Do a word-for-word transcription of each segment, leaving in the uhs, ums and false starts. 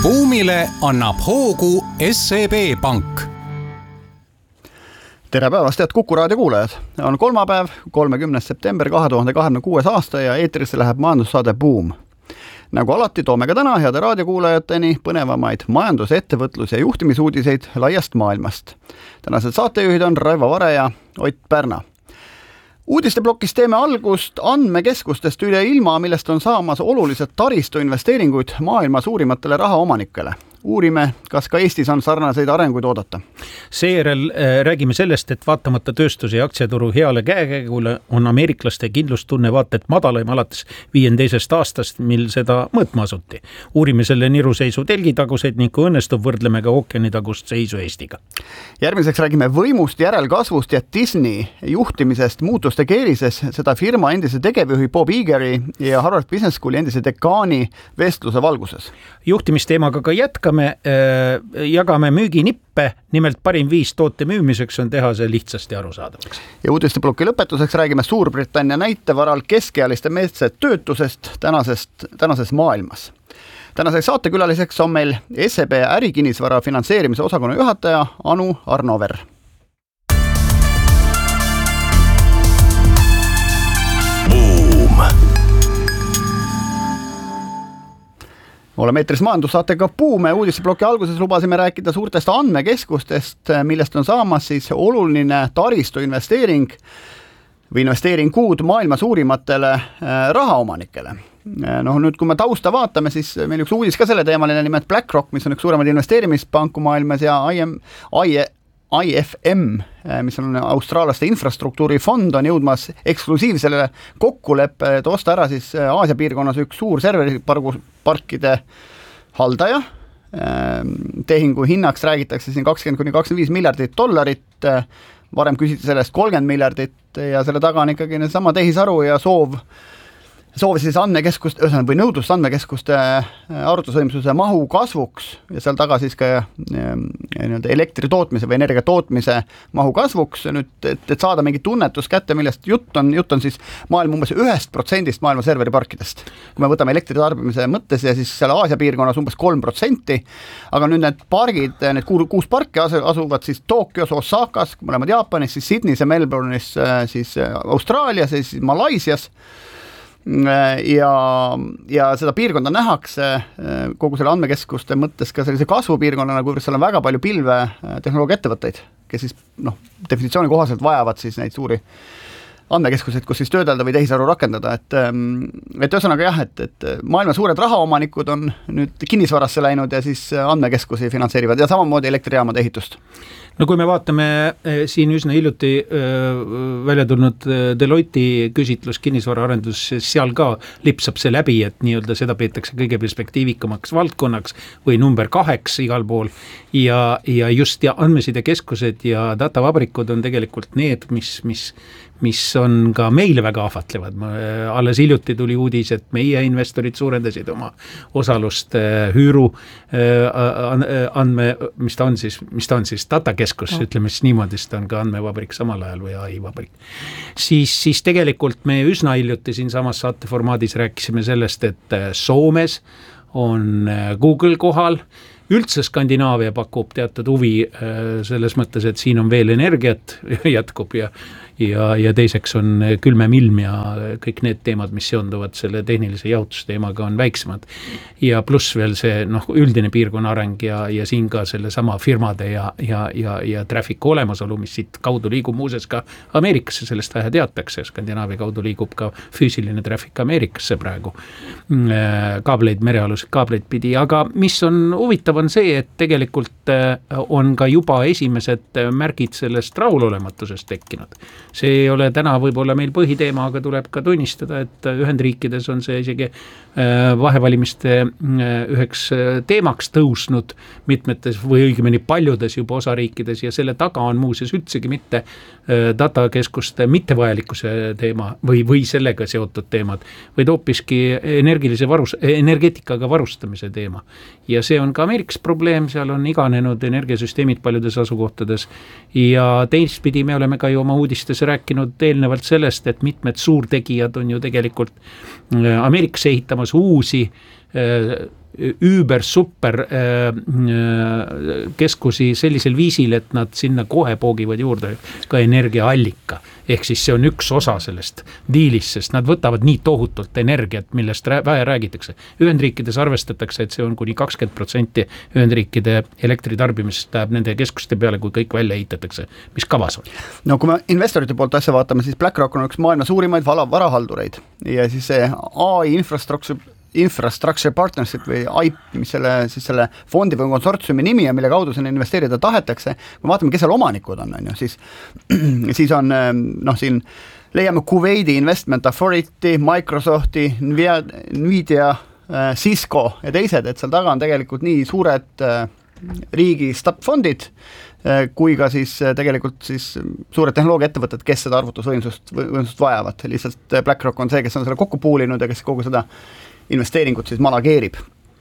buumile annab hoogu S E B Pank. Tere päevast, head Kuku raadio kuulajad. On kolmapäev, kolmekümnes september kahe tuhande kahekümne kuues aasta ja eetrisse läheb majandussaade Buum. Nagu alati toome ka täna heade raadiokuulajateni põnevamaid majandus-, ettevõtlus- ja juhtimisuudiseid laiast maailmast. Tänased saatejuhid on Raivo Vare ja Ott Pärna. Uudisteblokis teeme algust andmekeskustest üle ilma, millest on saamas olulised taristuinvesteeringuid maailma suurimatele rahaomanikele. Uurime, kas ka Eestis on sarnaseid arenguid oodata. Seejärel räägime sellest, et vaatamata tööstuse ja aktsiaturu heale käekäigule on ameeriklaste kindlustunne vaata et madalaim alates viienteisest aastast, mil seda mõõtma asuti. Uurime selle niruseisu telgitaguseid ning kui õnnestub võrdleme ka ookeanitagust seisu Eestiga. Järgmiseks räägime võimust, järelkasvust ja Disney juhtimisest muutuste keerises, seda firma endise tegevjuhi Bob Igeri ja Harvard Business Schooli endise dekaani vestluse valguses. Juhtimisteemaga ka jätkame. Me jagame müüginippe, nimelt parim viis toote müümiseks on teha see lihtsasti arusaadavaks. Ja uudistebloki lõpetuseks räägime Suurbritannia näitevaral keskealiste meeste töötusest tänasest, tänases maailmas. Tänaseks saatekülaliseks on meil S E B ärikinnisvara finantseerimise osakonna juhataja Anu Arnover. Oleme eetris majandussaatega Buum. Uudistebloki alguses lubasime rääkida suurtest andmekeskustest, millest on saamas siis oluline taristu investeering või investeeringud maailma suurimatele rahaomanikele. No, nüüd, kui me tausta vaatame, siis meil üks uudis ka selle teemaline nimelt BlackRock, mis on üks suuremaid investeerimispanku maailmas ja I M, I, I F M, mis on austraallaste infrastruktuurifond, on jõudmas eksklusiivsele kokkuleppe, et osta ära siis Aasia piirkonnas üks suur serveriparkide haldaja. Tehingu hinnaks räägitakse siin kakskümmend kuni kakskümmend viis miljardit dollarit, varem küsiti sellest kolmkümmend miljardit ja selle taga on ikkagi sama tehisaru ja soov soovis siis andmekeskust, või nõudlust andmekeskuste arvutusvõimsuse mahu kasvuks ja seal taga siis ka elektri tootmise või energia tootmise mahu kasvuks, nüüd, et, et saada mingi tunnetus kätte, millest jutt on, jutt on siis maailma umbes ühest protsendist maailma serveriparkidest. Kui me võtame elektri tarbimise mõttes ja siis seal Aasia piirkonnas umbes kolm protsenti, aga nüüd need pargid, need kuus parki asuvad siis Tokyos, Osakas, mõlemad Jaapanis, siis Sydneys ja Melbourne'is, siis Austraalias ja siis Malaisias. Ja, ja seda piirkonda nähakse kogu selle andmekeskuste mõttes ka sellise kasvupiirkonnana, kui seal on väga palju pilve tehnoloogia ettevõtteid, kes siis noh, definitsiooni kohaselt vajavad siis neid suuri andmekeskuseid, kus siis töödelda või tehisaru rakendada. Et, et ühesõnaga jah, et, et maailma suured rahaomanikud on nüüd kinnisvarasse läinud ja siis andmekeskusi finantseerivad ja samamoodi elektrijaamade ehitust. No kui me vaatame siin üsna hiljuti välja tulnud Deloitte küsitlus kinnisvaraarendus, seal ka lipsab see läbi, et nii-öelda seda peetakse kõige perspektiivikamaks valdkonnaks või number kaheks igal pool ja, ja just ja andmesidekeskused ja datavabrikud on tegelikult need, mis, mis mis on ka meile väga ahvatlevad. Alles hiljuti tuli uudis, et meie investorid suurendasid oma osalust hüüru andme, mis ta on siis, mis ta on siis datakeskus, no. Ütleme siis niimoodi, ta on ka andmevabrik samal ajal või A I vabrik. Siis, siis tegelikult me üsna hiljuti siin samas saateformaadis rääkisime sellest, et Soomes on Google kohal, üldse Skandinaavia pakub teatud huvi selles mõttes, et siin on veel energiat jätkub ja Ja, ja teiseks on külmem ilm ja kõik need teemad, mis seonduvad selle tehnilise jahutusteemaga on väiksemad. Ja pluss veel see noh, üldine piirkonna areng ja, ja siin ka selle sama firmade ja, ja, ja, ja traffiku olemasolu, mis siit kaudu liigub muuses ka Ameerikasse, sellest vähe teatakse. Skandinaavia kaudu liigub ka füüsiline traffic Ameerikasse praegu. Kaableid, merealused kaableid pidi. Aga mis on huvitav on see, et tegelikult on ka juba esimesed märgid sellest rahulolematusest tekkinud. See ei ole täna võib-olla meil põhiteema, aga tuleb ka tunnistada, et Ühendriikides on see isegi vahevalimiste üheks teemaks tõusnud mitmetes või õigemini paljudes juba osariikides ja selle taga on muuseas üldsegi mitte datakeskuste mittevajalikkuse teema või, või sellega seotud teemad, vaid hoopiski energilise varus, energeetikaga varustamise teema. Ja see on ka Ameerikas probleem, seal on iganenud energiasüsteemid paljudes asukohtades ja teistpidi me oleme ka ju oma uudistes rääkinud eelnevalt sellest, et mitmed suurtegijad on ju tegelikult Ameerikasse ehitamas uusi üüber super keskusi sellisel viisil, et nad sinna kohe poogivad juurde ka energiaallika. Ehk siis see on üks osa sellest diilist, sest nad võtavad nii tohutult energiat, millest vähe räägitakse. Ühendriikides arvestatakse, et see on kuni kakskümmend protsenti Ühendriikide elektritarbimisest läheb nende keskuste peale, kui kõik välja ehitatakse, mis kavas on. No kui me investorite poolt asja vaatame, siis BlackRock on üks maailma suurimaid varahaldureid ja siis see A I infrastructure Infrastructure Partnership või A I P, mis selle, siis selle fondi või konsortsiumi nimi ja mille kaudu sinna investeerida tahetakse, kui vaatame, kes seal omanikud on, on ju, siis, siis on noh, siin leiame Kuwaiti Investment Authority, Microsofti, Nvidia, Cisco ja teised, et seal taga on tegelikult nii suured riigi fondid, kui ka siis tegelikult siis suured tehnoloogiaettevõtted, kes seda arvutusvõimsust võimsust vajavad. Lihtsalt BlackRock on see, kes on selle kokku puulinud ja kes kogu seda investeeringut siis manageerib.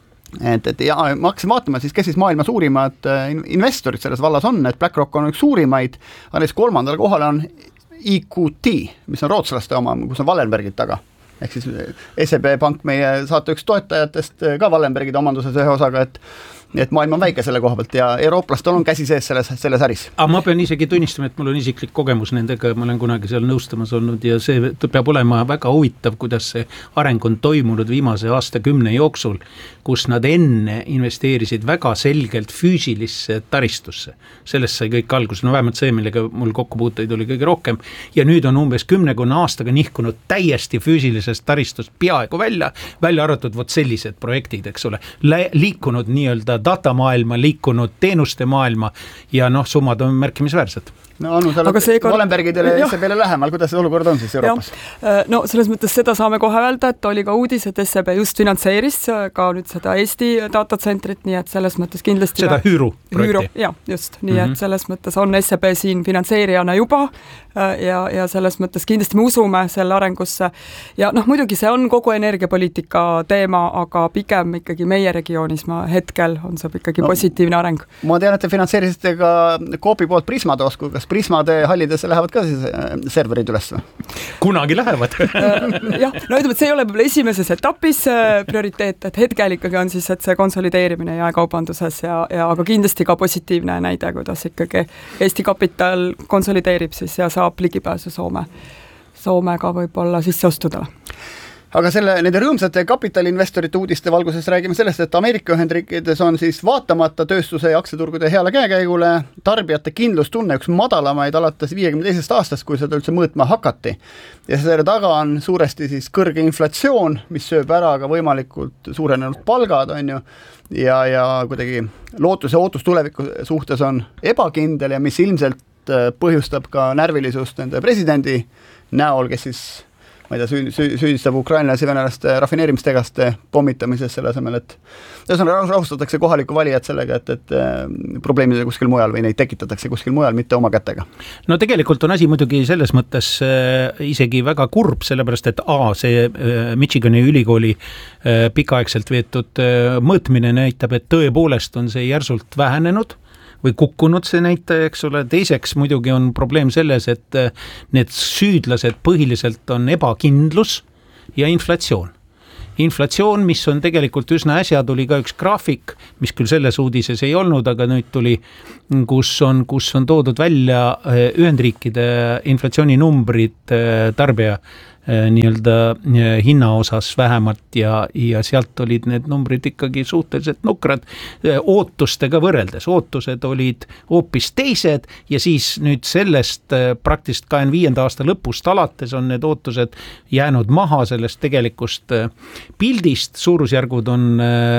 Et, et ja ma hakkasin vaatama siis, kes siis maailma suurimad investorid selles vallas on, et BlackRock on üks suurimaid, aga neist kolmandal kohal on E Q T, mis on rootslaste oma, kus on Wallenbergid taga. Ehk siis S E B Pank meie saate üks toetajatest ka Wallenbergide omanduses ühe osaga, et et maailm on väike selle koha pealt ja eurooplastel on käsi sees selles, selles äris. Aga ma pean isegi tunnistama, et mul on isiklik kogemus nendega, ma olen kunagi seal nõustamas olnud ja see peab olema väga huvitav, kuidas see areng on toimunud viimase aastakümne jooksul, kus nad enne investeerisid väga selgelt füüsilisse taristusse. Sellest sai kõik algus, no vähemalt see, millega mul kokkupuuteid oli kõige rohkem ja nüüd on umbes kümnekonna aastaga nihkunud täiesti füüsilisest taristust peaaegu välja, välja arvatud vot sellised projektid, eks ole, liikunud nii-öelda datamaailma, liikunud teenuste maailma ja noh, summad on märkimisväärsed. No Anu, sa oled seekord... Wallenbergidele S E B-le lähemal, kuidas see olukord on siis Euroopas? Ja. No selles mõttes seda saame kohe öelda, et oli ka uudis, et S E B just finantseeris ka nüüd seda Eesti datacentrit, nii et selles mõttes kindlasti... Seda hüüru projekti? Jah, just, nii mm-hmm. et selles mõttes on S E B siin finantseerijana juba ja, ja selles mõttes kindlasti me usume selle arengusse ja noh, muidugi see on kogu energiapoliitika teema, aga pigem ikkagi meie regioonis ma hetkel on see ikkagi no, positiivne areng. Ma tean, et te finantseerisite ka Coopi poolt Prismados, kui kas Prismade hallidesse lähevad ka siis serverid üles? Kunagi lähevad. Jah, no ütleme, et see ei ole võib-olla esimeses etapis prioriteet, et hetkel ikkagi on siis, et see konsolideerimine jaekaubanduses ja, ja aga kindlasti ka positiivne näide, kuidas ikkagi Eesti kapital konsolideerib siis ja saab ligipääsu Soome, Soomega võib-olla sisseostudele. Aga selle, nende rõõmsate kapitalinvestorite uudiste valguses räägime sellest, et Ameerika Ühendriikides on siis vaatamata tööstuse ja aktsiaturgude heale käekäigule tarbijate kindlustunne üks madalamaid alates viiekümne teisest aastast, kui seda üldse mõõtma hakati. Ja selle taga on suuresti siis kõrge inflatsioon, mis sööb ära ka võimalikult suurenenud palgad, on ju, ja, ja kuidagi lootus ja ootus tuleviku suhtes on ebakindel ja mis ilmselt põhjustab ka närvilisust nende presidendi näol, kes siis ma ei tea, süüdistab ukrainlasi venelaste rafineerimistegaste pommitamises selle asemel, et rahustatakse kohalikku valijat sellega, et, et probleemid kuskil mujal või neid tekitatakse kuskil mujal, mitte oma kätega. No tegelikult on asi muidugi selles mõttes äh, isegi väga kurb, sellepärast et A, see äh, Michigani ülikooli äh, pikaaegselt veetud äh, mõõtmine näitab, et tõepoolest on see järsult vähenenud või kukkunud see näitaja, eks ole. Teiseks muidugi on probleem selles, et need süüdlased põhiliselt on ebakindlus ja inflatsioon. Inflatsioon, mis on tegelikult üsna äsja, tuli ka üks graafik, mis küll selles uudises ei olnud, aga nüüd tuli, kus on, kus on toodud välja Ühendriikide inflatsiooninumbrid tarbija nii-öelda hinna osas vähemalt ja, ja sealt olid need numbrid ikkagi suhteliselt nukrad ootustega võrreldes. Ootused olid hoopis teised ja siis nüüd sellest praktiliselt kahekümne viienda aasta lõpust alates on need ootused jäänud maha sellest tegelikust pildist. Suurusjärgud on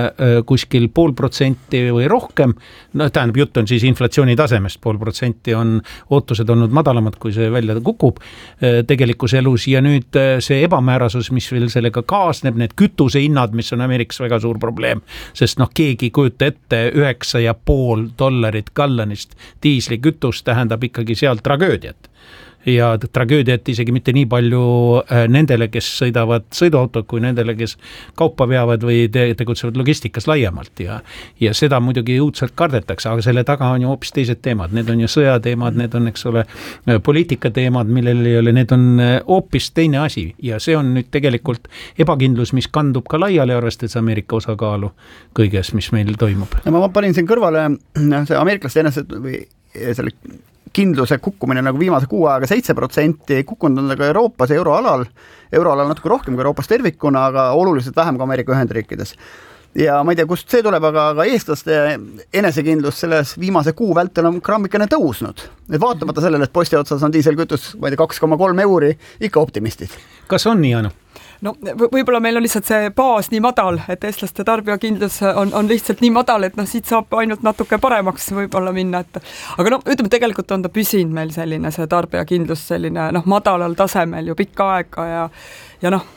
kuskil pool protsenti või rohkem. No tähendab, jutt on siis inflatsiooni tasemest, pool protsenti on ootused olnud madalamad, kui see välja kukub tegelikus elus ja nüüd see ebamäärasus, mis veel sellega kaasneb, need kütusehinnad, mis on Ameerikas väga suur probleem, sest noh, keegi kujuta ette üheksa ja pool dollarit gallonist diislikütus tähendab ikkagi seal tragöödiat. ja tragöödiat isegi mitte nii palju nendele, kes sõidavad sõiduautod, kui nendele, kes kaupa veavad või te tegutsevad logistikas laiemalt ja, ja seda muidugi õudselt kardetakse, aga selle taga on ju hoopis teised teemad, need on ju sõjateemad, need on, eks ole, poliitika teemad, millel ei ole, need on hoopis teine asi ja see on nüüd tegelikult ebakindlus, mis kandub ka laiali, arvestades Ameerika osakaalu kõiges, mis meil toimub. Ja ma panin siin kõrvale see ameeriklaste ennast või selle kindluse kukkumine nagu viimase kuu aega seitse protsenti kukkunud on ka Euroopas ja euroalal, euroalal natuke rohkem kui Euroopas tervikuna, aga oluliselt vähem kui Ameerika Ühendriikides. Ja ma ei tea, kust see tuleb, aga, aga eestlaste enesekindlus selles viimase kuu vältel on grammikene tõusnud. Et vaatamata sellele, et posti otsas on diiselkütus, ma ei tea, kaks koma kolm euri, ikka optimistid. Kas on nii, Anu? No võib-olla meil on lihtsalt see baas nii madal, et eestlaste tarbijakindlus on, on lihtsalt nii madal, et noh, siit saab ainult natuke paremaks võib-olla minna, et aga no ütleme, tegelikult on ta püsinud meil selline see tarbijakindlus selline noh, madalal tasemel ju pikka aega ja, ja noh,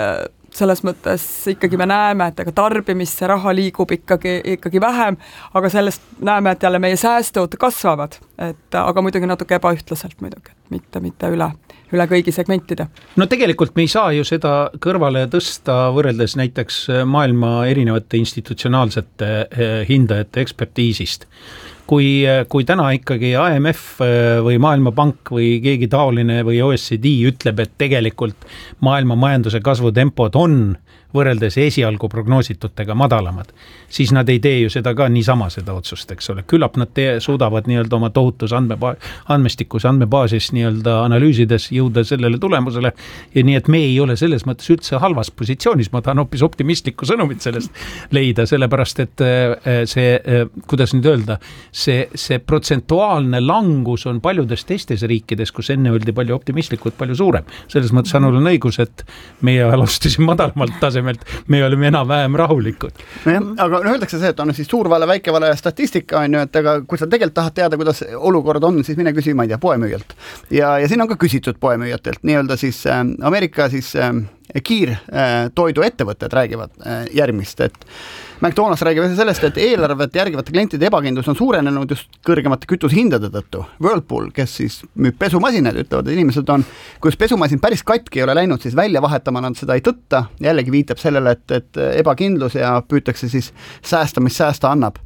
selles mõttes ikkagi me näeme, et ega tarbimisse raha liigub ikkagi, ikkagi vähem, aga sellest näeme, et jälle meie säästud kasvavad, et aga muidugi natuke ebaühtlaselt muidugi, mitte, mitte üle, üle kõigi segmentide. No tegelikult me ei saa ju seda kõrvale tõsta võrreldes näiteks maailma erinevate institutsionaalsete hindajate ekspertiisist. Kui, kui täna ikkagi A M F või Maailmapank või keegi taoline või O E C D ütleb, et tegelikult maailma majanduse kasvutempod on võrreldes esialgu prognoositutega madalamad, siis nad ei tee ju seda ka niisama seda otsust, eks ole. Küllap nad tee, suudavad nii-öelda oma tohutus andmeba, andmestikus, andmebaasis nii-öelda analüüsides jõuda sellele tulemusele ja nii, et me ei ole selles mõttes üldse halvas positsioonis, ma tahan hoopis optimistlikku sõnumit sellest leida, sellepärast et see, kuidas nüüd öelda, see, see protsentuaalne langus on paljudes teistes riikides, kus enne öeldi palju optimistlikult, palju suurem. Selles mõttes Anul on õigus, et meie alustasin madalamalt tasemelt, me oleme enam-vähem rahulikud. No jah, aga no öeldakse see, et on siis suurvale, väikevale statistika, on ju, et aga kui sa tegelikult tahad teada, kuidas olukord on, siis mine küsi, ma ei tea, poemüüjalt. Ja, ja siin on ka küsitud poemüüjatelt, nii-öelda siis äh, Ameerika siis äh, kiirtoidu äh, ettevõtted räägivad äh, järgmist, et McDonald's räägib sellest, et eelarvet järgivate klientide ebakindlus on suurenenud just kõrgemate kütusehindade tõttu. Whirlpool, kes siis müüb pesumasinaid, ütlevad, et inimesed on, kus pesumasin päris katki ei ole läinud, siis välja vahetama nad seda ei tõtta, jällegi viitab sellele, et, et ebakindlus ja püütakse siis säästa, mis säästa annab.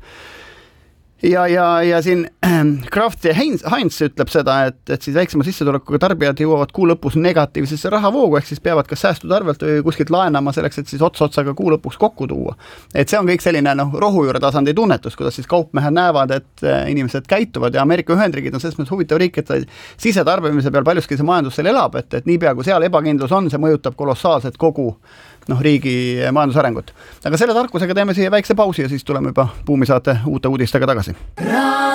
Ja, ja, ja siin Kraft ja Heinz, Heinz ütleb seda, et, et siis väiksema sissetulekuga tarbijad jõuavad kuu lõpus negatiivsesse rahavoogu, ehk siis peavad kas säästud arvelt või kuskilt laenama selleks, et siis ots otsaga kuu lõpuks kokku tuua. Et see on kõik selline noh, rohujuure tasandi tunnetus, kuidas siis kaupmehed näevad, et inimesed käituvad ja Ameerika Ühendriigid on selles mõttes huvitav riik, et sisetarbimise peal paljuski see majandus seal elab, et, et niipea kui seal ebakindlus on, see mõjutab kolossaalselt kogu noh, riigi majandusarengut. Aga selle tarkusega teeme siia väikse pausi ja siis tuleme juba Buumi saate uute uudistega tagasi.